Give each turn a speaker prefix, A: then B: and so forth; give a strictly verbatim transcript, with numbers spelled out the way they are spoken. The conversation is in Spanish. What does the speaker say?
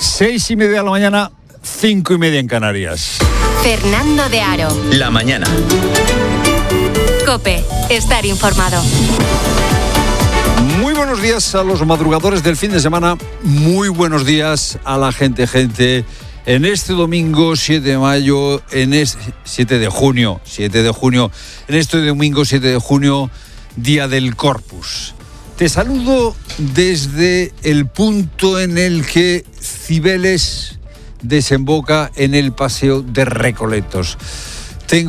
A: Seis y media de la mañana, cinco y media en Canarias.
B: Fernando de Aro.
C: La mañana.
B: COPE. Estar informado.
A: Muy buenos días a los madrugadores del fin de semana. Muy buenos días a la gente, gente. En este domingo siete de mayo, en este siete de junio, siete de junio, en este domingo siete de junio, Día del Corpus. Te saludo desde el punto en el que Cibeles desemboca en el Paseo de Recoletos.